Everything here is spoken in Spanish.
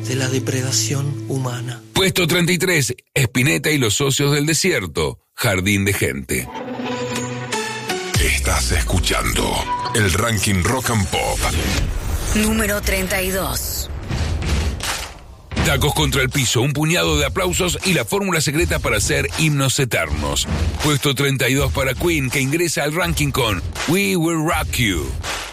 de la depredación humana. Puesto 33, Spinetta y los Socios del Desierto, Jardín de Gente. Estás escuchando el ranking Rock and Pop. Número 32. Tacos contra el piso, un puñado de aplausos y la fórmula secreta para hacer himnos eternos. Puesto 32 para Queen, que ingresa al ranking con We Will Rock You.